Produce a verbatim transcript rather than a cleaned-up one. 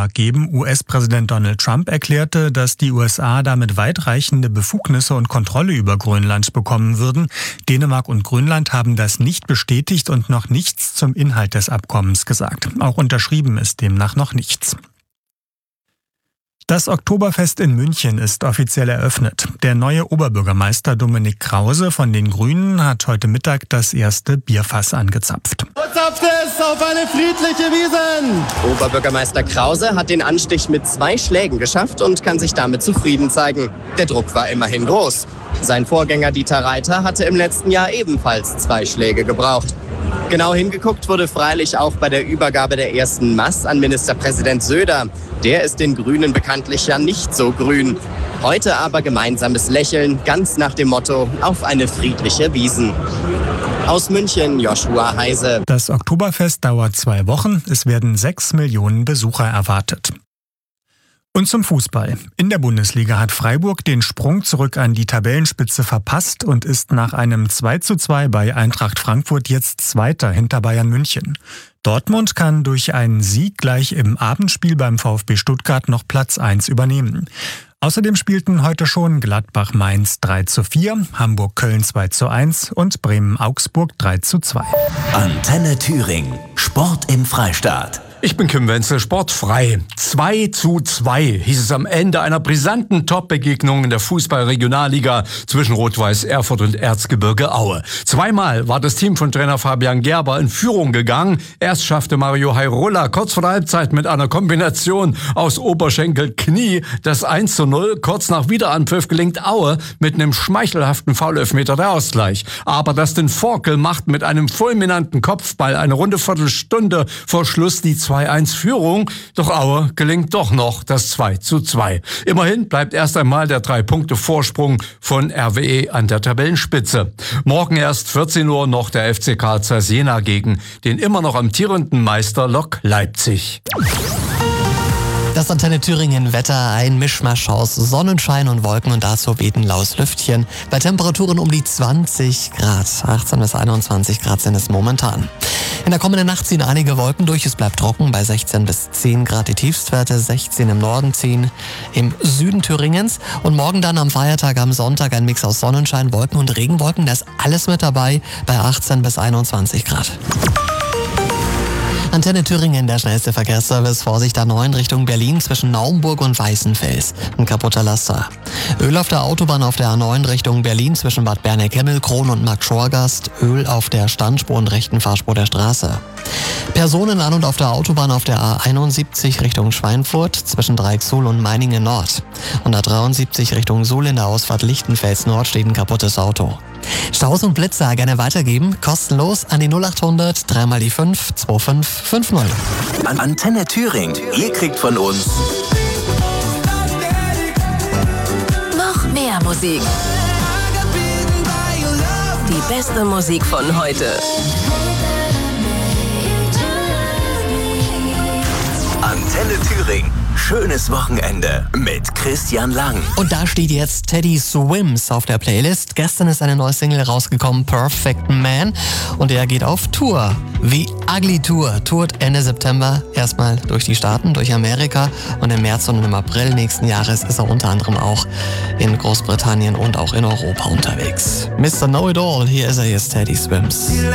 Dänemark geben. U S-Präsident Donald Trump erklärte, dass die U S A damit weitreichende Befugnisse und Kontrolle über Grönland bekommen würden. Dänemark und Grönland haben das nicht bestätigt und noch nichts zum Inhalt des Abkommens gesagt. Auch unterschrieben ist demnach noch nichts. Das Oktoberfest in München ist offiziell eröffnet. Der neue Oberbürgermeister Dominik Krause von den Grünen hat heute Mittag das erste Bierfass angezapft. Zapft es auf eine friedliche Wiesn! Oberbürgermeister Krause hat den Anstich mit zwei Schlägen geschafft und kann sich damit zufrieden zeigen. Der Druck war immerhin groß. Sein Vorgänger Dieter Reiter hatte im letzten Jahr ebenfalls zwei Schläge gebraucht. Genau hingeguckt wurde freilich auch bei der Übergabe der ersten Maß an Ministerpräsident Söder. Der ist den Grünen bekanntlich ja nicht so grün. Heute aber gemeinsames Lächeln, ganz nach dem Motto: auf eine friedliche Wiesn. Aus München, Joshua Heise. Das Oktoberfest dauert zwei Wochen. Es werden sechs Millionen Besucher erwartet. Und zum Fußball. In der Bundesliga hat Freiburg den Sprung zurück an die Tabellenspitze verpasst und ist nach einem zwei zu zwei bei Eintracht Frankfurt jetzt Zweiter hinter Bayern München. Dortmund kann durch einen Sieg gleich im Abendspiel beim VfB Stuttgart noch Platz eins übernehmen. Außerdem spielten heute schon Gladbach-Mainz drei zu vier, Hamburg-Köln zwei zu eins und Bremen-Augsburg drei zu zwei. Antenne Thüringen. Sport im Freistaat. Ich bin Kim Wenzel, sportfrei. zwei zu zwei hieß es am Ende einer brisanten Top-Begegnung in der Fußball-Regionalliga zwischen Rot-Weiß Erfurt und Erzgebirge Aue. Zweimal war das Team von Trainer Fabian Gerber in Führung gegangen. Erst schaffte Mario Hairola kurz vor der Halbzeit mit einer Kombination aus Oberschenkel-Knie das eins zu null. Kurz nach Wiederanpfiff gelingt Aue mit einem schmeichelhaften Foul-Elfmeter der Ausgleich. Aber Dustin Forkel macht mit einem fulminanten Kopfball eine runde Viertelstunde vor Schluss die zwei eins Führung, doch Aue gelingt doch noch das zwei zu zwei. Immerhin bleibt erst einmal der drei Punkte Vorsprung von R W E an der Tabellenspitze. Morgen erst vierzehn Uhr noch der F C Karl Zeiss Jena gegen den immer noch amtierenden Meister Lok Leipzig. Das Antenne Thüringen Wetter, ein Mischmasch aus Sonnenschein und Wolken und dazu weht ein laues Lüftchen. Bei Temperaturen um die zwanzig Grad, achtzehn bis einundzwanzig Grad sind es momentan. In der kommenden Nacht ziehen einige Wolken durch, es bleibt trocken bei sechzehn bis zehn Grad die Tiefstwerte, sechzehn im Norden ziehen im Süden Thüringens und morgen dann am Feiertag am Sonntag ein Mix aus Sonnenschein, Wolken und Regenwolken, da ist alles mit dabei bei achtzehn bis einundzwanzig Grad. Antenne Thüringen, der schnellste Verkehrsservice. Vorsicht A neun Richtung Berlin zwischen Naumburg und Weißenfels. Ein kaputter Laster. Öl auf der Autobahn auf der A neun Richtung Berlin zwischen Bad Berneck-Hemmel, Kron und Markt-Schorgast. Öl auf der Standspur und rechten Fahrspur der Straße. Personen an und auf der Autobahn auf der A einundsiebzig Richtung Schweinfurt zwischen Dreiecksuhl und Meiningen Nord. Und A dreiundsiebzig Richtung Suhl in der Ausfahrt Lichtenfels Nord steht ein kaputtes Auto. Staus und Blitzer gerne weitergeben, kostenlos an die null acht hundert drei mal die fünf zwei fünf fünf null. Antenne Thüringen, ihr kriegt von uns noch mehr Musik. Die beste Musik von heute. Antenne Thüringen. Schönes Wochenende mit Christian Lang. Und da steht jetzt Teddy Swims auf der Playlist. Gestern ist eine neue Single rausgekommen, Perfect Man. Und er geht auf Tour. The Ugly Tour. Tourt Ende September erstmal durch die Staaten, durch Amerika. Und im März und im April nächsten Jahres ist er unter anderem auch in Großbritannien und auch in Europa unterwegs. Mister Know It All, hier ist er jetzt, Teddy Swims.